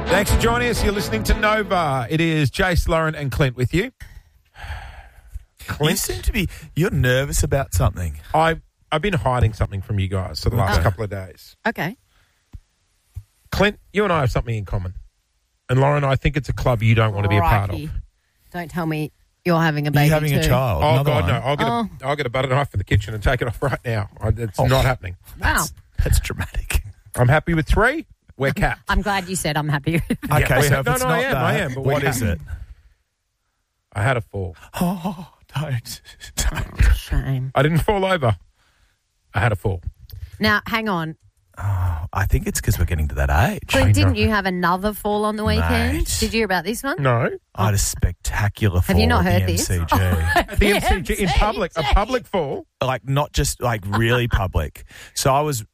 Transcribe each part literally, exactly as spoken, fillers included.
Thanks for joining us. You're listening to Nova. It is Jace, Lauren and Clint with you. Clint? You seem to be, you're nervous about something. I, I've been hiding something from you guys for the last Oh. couple of days. Okay. Clint, you and I have something in common. And Lauren, I think it's a club you don't want to be a part of. Crikey. Don't tell me you're having a baby You're having too. a child. Oh, another God, one. no. I'll get, Oh. a, I'll get a butter knife in the kitchen and take it off right now. I- It's Oh. not happening. Wow. That's dramatic. I'm happy with three. We're capped. I'm glad you said I'm happy. Okay, we so have- if no, it's no, not I am, that, I am, but we what is have- it? I had a fall. Oh, don't. don't. Shame. I didn't fall over. I had a fall. Now, hang on. Oh, I think it's because we're getting to that age. Clint, didn't know. you have another fall on the weekend? Mate. Did you hear about this one? No. I had a spectacular fall Have you not at heard the this? M C G. The M C G in public, a public fall. Like, not just, like, really public. So I was...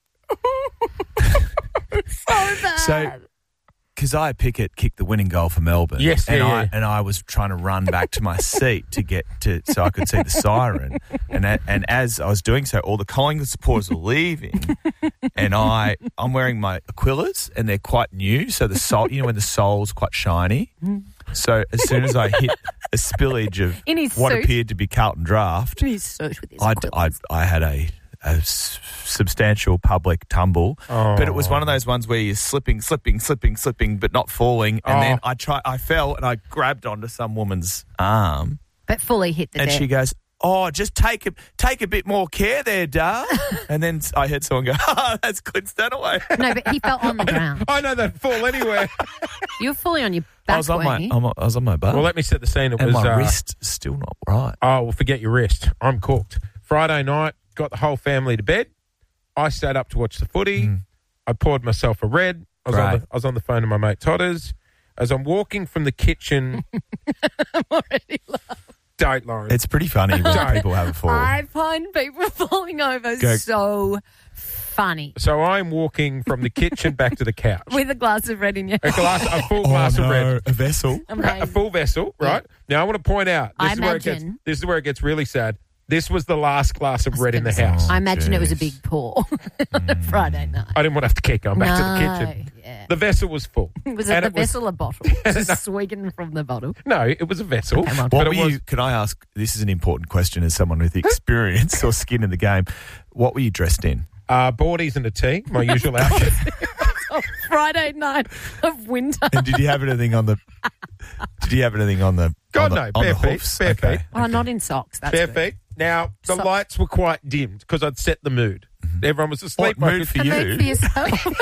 So bad. So, because I Pickett kicked the winning goal for Melbourne. Yes, and yeah, I yeah. and I was trying to run back to my seat to get to so I could see the siren. And a, and as I was doing so, all the Collingwood supporters were leaving, and I I'm wearing my Aquilas, and they're quite new. So the sole, you know, when the sole's quite shiny. So as soon as I hit a spillage of In his what suit. appeared to be Carlton Draft, He's so with his I, I, equivalents. I had a, a s- substantial public tumble, Oh. but it was one of those ones where you're slipping, slipping, slipping, slipping, but not falling. And Oh. then I try, I fell and I grabbed onto some woman's arm, But fully hit the and deck. she goes, "Oh, just take a take a bit more care there, Dar." And then I heard someone go, "Ah, that's Clint Stanaway." No, but he fell on the ground. I know that fall anyway. You were fully on your back, I was on my, weren't you? I'm, I was on my butt, Well, let me set the scene. It and was my uh, wrist still not right. Oh, well, forget your wrist. I'm cooked. Friday night, got the whole family to bed. I stayed up to watch the footy. I poured myself a red. I was, on Great. the, I was on the phone to my mate Todders. As I'm walking from the kitchen, I'm already laughing. don't, Lauren. It's pretty funny when Don't. people have a fall. I find people falling over Go. so funny. so I'm walking from the kitchen back to the couch. With a glass of red in your A glass, a full glass oh, of no, red. a vessel. Amazing. A full vessel, right? Now I want to point out. This I is where it gets. imagine- This is where it gets really sad. This was the last glass of red in the gonna house. I imagine it was a jeez. big pour. Friday night. I didn't want to have to keep going back no, to the kitchen. Yeah. The vessel was full. Was it And the it was- vessel or bottle? Just swigging from the bottle. No, it was a vessel. Okay, well, but What it were was, you? Can I ask? This is an important question as someone with experience or skin in the game. What were you dressed in? Uh, boardies and a tee, my usual outfit. Oh, Friday night of winter. And did you have anything on the? Did you have anything on the? God, on the, no, on bare the feet, hoofs? bare Okay. feet. Oh, not in socks. That's Bare good. feet. Now, the So- lights were quite dimmed because I'd set the mood. Everyone was asleep. What I mood could- for A mood you? for yourself.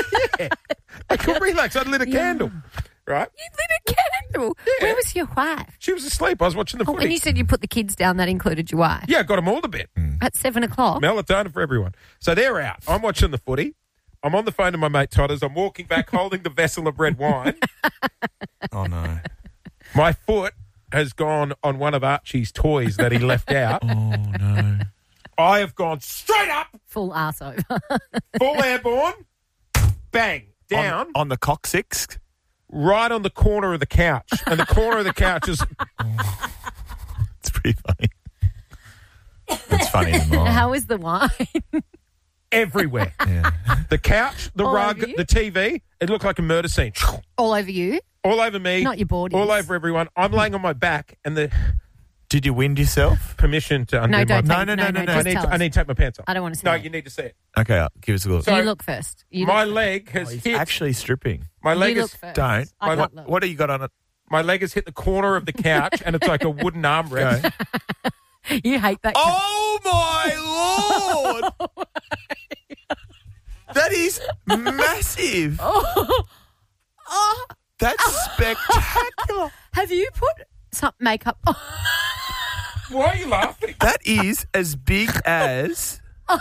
I could relax. I'd lit a Yeah. candle, right? You lit a candle. Yeah. Where was your wife? She was asleep. I was watching the Oh, footy. and you said you put the kids down. That included your wife. Yeah, I got them all to bed. At seven o'clock. Melatonin for everyone. So they're out. I'm watching the footy. I'm on the phone to my mate Todders. I'm walking back holding the vessel of red wine. Oh no! My foot has gone on one of Archie's toys that he left out. Oh no! I have gone straight up, Full ass over. full airborne, bang, down, On, on the coccyx. right on the corner of the couch. And the corner of the couch is... It's pretty funny. It's funny in mine. How is the wine? everywhere. Yeah. The couch, the All rug, over you? the T V. It looked like a murder scene. All over you? All over me. Not your boardies. All over everyone. I'm laying on my back and the Did you wind yourself? permission to undo No, my... don't No, take, no, no, no, no. I just need, tell to, I us. need to take my pants off. I don't want to see No, it. you need to see it. Okay, uh, give us a look. So- you look first. You My look, leg has Oh, he's hit... actually stripping. my leg you has... look first. Don't. I My- don't What, look. what do you got on it? My leg has hit the corner of the couch and it's like a wooden armrest. Go. You hate that. Oh my lord! That is massive. Oh. Oh. That's spectacular. Have you put some makeup? Why are you laughing? That is as big as.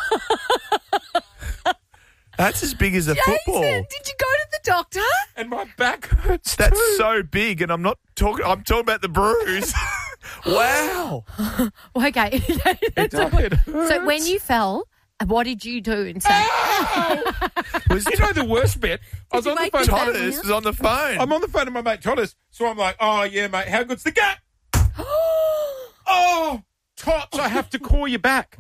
That's as big as a football. Jason, did you go to the doctor? And my back hurts That's too. so big, and I'm not talking. I'm talking about the bruise. Wow. Well, okay. It so, did. so when you fell, what did you do instead? Was You know the worst bit? I was you on the make phone. the to- family Thomas was on the phone. I'm on the phone to my mate Thomas, so I'm like, "Oh yeah, mate, how good's the gap?" Oh, Tots, I have to call you back.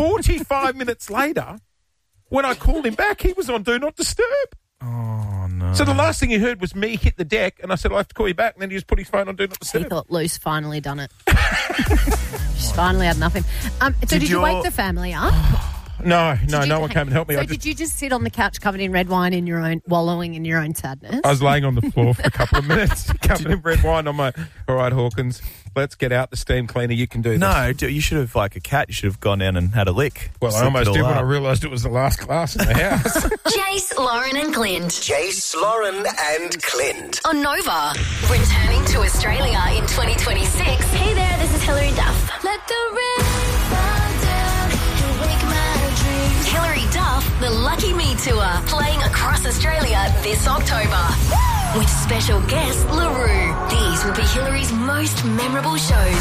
Forty-five minutes later, when I called him back, he was on Do Not Disturb. oh no. So the last thing he heard was me hit the deck, and I said, I'll have to call you back. And then he just put his phone on Do Not He Disturb. thought Luce finally done it. She's finally had enough of him. Um, so Did did, you your- wake the family up? No, no, Did no you- one came and helped me. So I just, did you just sit on the couch covered in red wine in your own, wallowing in your own sadness? I was laying on the floor for a couple of minutes, covered in red wine. I'm like, all right, Hawkins, let's get out the steam cleaner. You can do this. No, d- you should have, like a cat, you should have gone down and had a lick. Well, I Slipped almost it all did when I up. realised it was the last class in the house. Jace, Lauren and Clint Jace, Lauren and Clint. on Nova. Returning to Australia in twenty twenty-six. Hey there, this is Hilary Duff. Let the rain fall down and wake my dreams. Hilary Duff, the Lucky Me Tour, playing across Australia this October. With special guest LaRue. These will be Hilary's most memorable shows.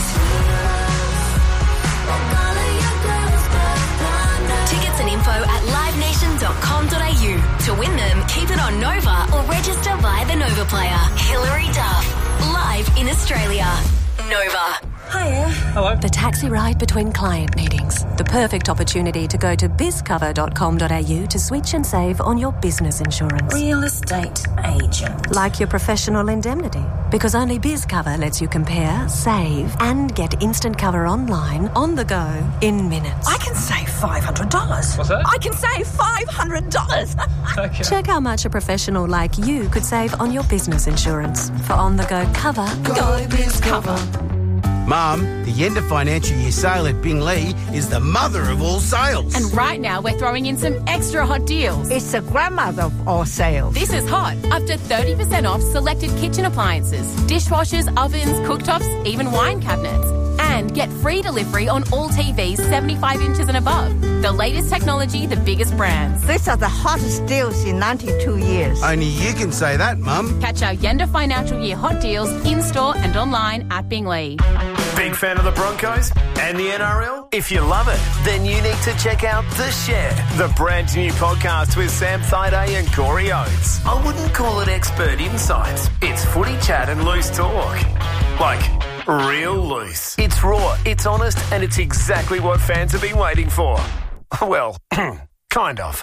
Tickets and info at live nation dot com dot a u. To win them, keep it on Nova or register via the Nova player. Hilary Duff, live in Australia. Nova. Hiya. Hello. The taxi ride between client meetings. The perfect opportunity to go to biz cover dot com dot a u to switch and save on your business insurance. Real estate agent. Like your professional indemnity. Because only BizCover lets you compare, save, and get instant cover online, on the go, in minutes. I can save five hundred dollars. What's that? I can save five hundred dollars. Okay. Check how much a professional like you could save on your business insurance. For on-the-go cover, go BizCover. Mum, the end of financial year sale at Binglee is the mother of all sales. And right now, we're throwing in some extra hot deals. It's the grandmother of all sales. This is hot. Up to thirty percent off selected kitchen appliances, dishwashers, ovens, cooktops, even wine cabinets. And get free delivery on all T Vs seventy-five inches and above. The latest technology, the biggest brands. These are the hottest deals in ninety-two years. Only you can say that, Mum. Catch our Yenda Financial Year hot deals in-store and online at Binglee. Big fan of the Broncos and the N R L? If you love it, then you need to check out The Shed, the brand new podcast with Sam Thaiday and Corey Oates. I wouldn't call it expert insights. It's footy chat and loose talk. Like, real loose. It's raw, it's honest, and it's exactly what fans have been waiting for. Well, kind of.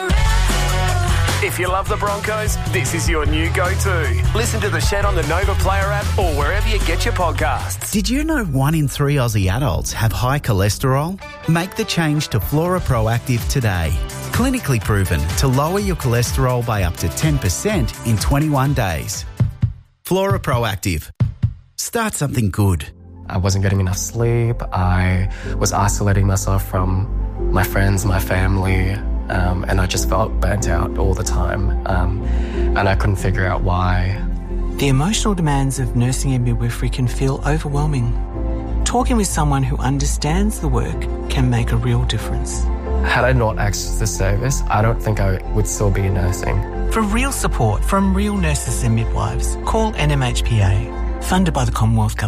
If you love the Broncos, this is your new go-to. Listen to The Shed on the Nova Player app or wherever you get your podcasts. Did you know one in three Aussie adults have high cholesterol? Make the change to Flora Proactive today. Clinically proven to lower your cholesterol by up to ten percent in twenty-one days. Flora Proactive. Start something good. I wasn't getting enough sleep. I was isolating myself from my friends, my family, um, and I just felt burnt out all the time. Um, and I couldn't figure out why. The emotional demands of nursing and midwifery can feel overwhelming. Talking with someone who understands the work can make a real difference. Had I not accessed this service, I don't think I would still be nursing. For real support from real nurses and midwives, call N M H P A, funded by the Commonwealth Government.